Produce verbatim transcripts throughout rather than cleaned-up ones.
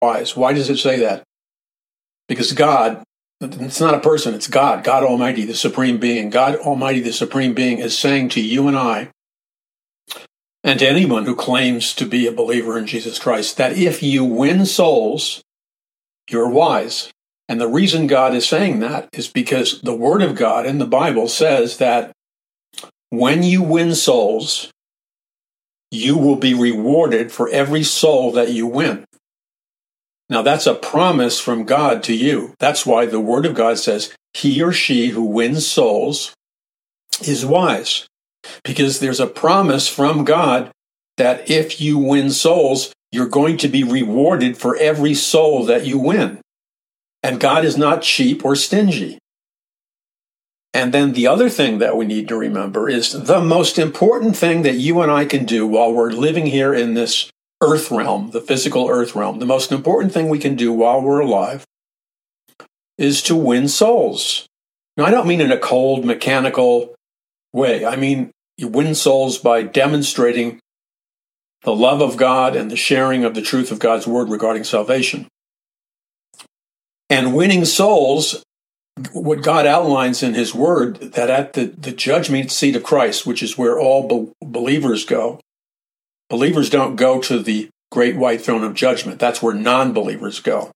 wise. Why does it say that? Because God, it's not a person, it's God, God Almighty, the Supreme Being. God Almighty, the Supreme Being, is saying to you and I, and to anyone who claims to be a believer in Jesus Christ, that if you win souls, you're wise. And the reason God is saying that is because the Word of God in the Bible says that when you win souls, you will be rewarded for every soul that you win. Now, that's a promise from God to you. That's why the Word of God says he or she who wins souls is wise. Because there's a promise from God that if you win souls, you're going to be rewarded for every soul that you win. And God is not cheap or stingy. And then the other thing that we need to remember is the most important thing that you and I can do while we're living here in this earth realm, the physical earth realm. The most important thing we can do while we're alive is to win souls. Now, I don't mean in a cold, mechanical way. I mean, you win souls by demonstrating the love of God and the sharing of the truth of God's word regarding salvation. And winning souls, what God outlines in his word, that at the, the judgment seat of Christ, which is where all be- believers go, believers don't go to the great white throne of judgment. That's where non-believers go.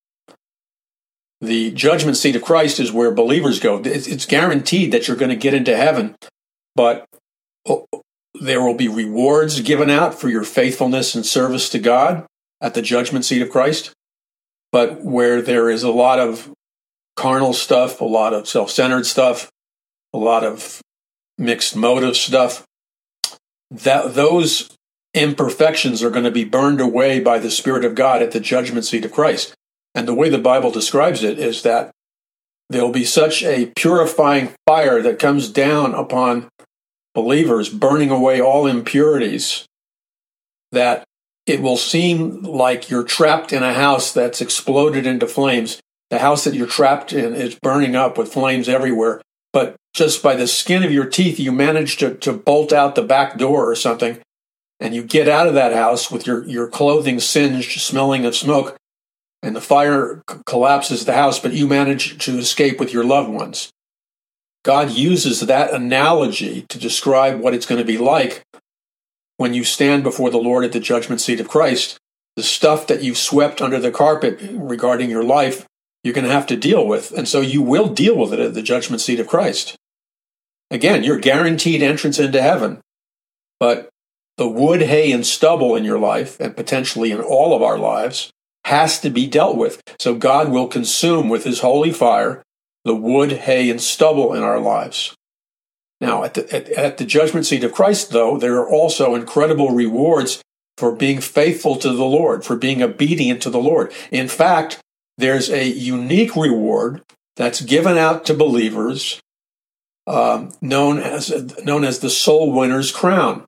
The judgment seat of Christ is where believers go. It's, it's guaranteed that you're going to get into heaven, but there will be rewards given out for your faithfulness and service to God at the judgment seat of Christ. But where there is a lot of carnal stuff, a lot of self-centered stuff, a lot of mixed motive stuff, that those imperfections are going to be burned away by the Spirit of God at the judgment seat of Christ. And the way the Bible describes it is that there will be such a purifying fire that comes down upon believers, burning away all impurities, that it will seem like you're trapped in a house that's exploded into flames. The house that you're trapped in is burning up with flames everywhere. But just by the skin of your teeth, you manage to, to bolt out the back door or something, and you get out of that house with your, your clothing singed, smelling of smoke, and the fire c- collapses the house, but you manage to escape with your loved ones. God uses that analogy to describe what it's going to be like when you stand before the Lord at the judgment seat of Christ. The stuff that you've swept under the carpet regarding your life, you're going to have to deal with. And so you will deal with it at the judgment seat of Christ. Again, you're guaranteed entrance into heaven. But the wood, hay, and stubble in your life, and potentially in all of our lives, has to be dealt with. So God will consume with his holy fire the wood, hay, and stubble in our lives. Now, at the, at, at the judgment seat of Christ, though, there are also incredible rewards for being faithful to the Lord, for being obedient to the Lord. In fact, there's a unique reward that's given out to believers um, known as known as the soul winner's crown.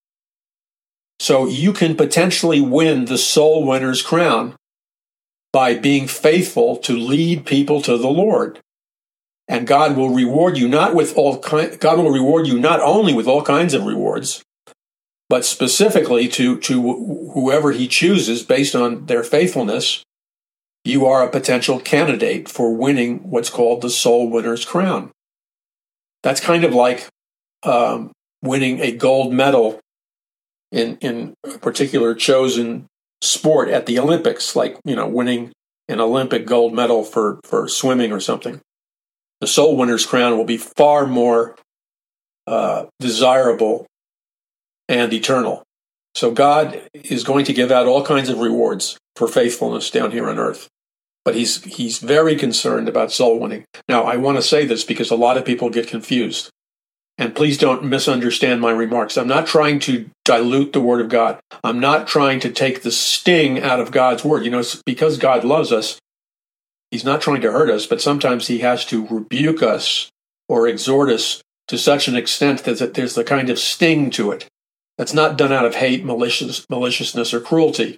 So you can potentially win the soul winner's crown by being faithful to lead people to the Lord. And God will reward you not with all kind, God will reward you not only with all kinds of rewards, but specifically to, to whoever he chooses based on their faithfulness. You are a potential candidate for winning what's called the soul winner's crown. That's kind of like um, winning a gold medal in, in a particular chosen sport at the Olympics, like, you know, winning an Olympic gold medal for, for swimming or something. The soul winner's crown will be far more uh, desirable and eternal. So God is going to give out all kinds of rewards for faithfulness down here on earth. But he's he's very concerned about soul winning. Now, I want to say this because a lot of people get confused. And please don't misunderstand my remarks. I'm not trying to dilute the Word of God. I'm not trying to take the sting out of God's Word. You know, it's because God loves us, he's not trying to hurt us, but sometimes he has to rebuke us or exhort us to such an extent that there's the kind of sting to it. That's not done out of hate, malicious, maliciousness, or cruelty.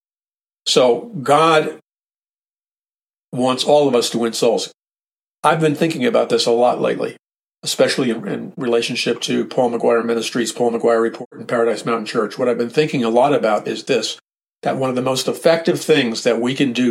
So God wants all of us to win souls. I've been thinking about this a lot lately, especially in, in relationship to Paul McGuire Ministries, Paul McGuire Report, and Paradise Mountain Church. What I've been thinking a lot about is this. that one of the most effective things that we can do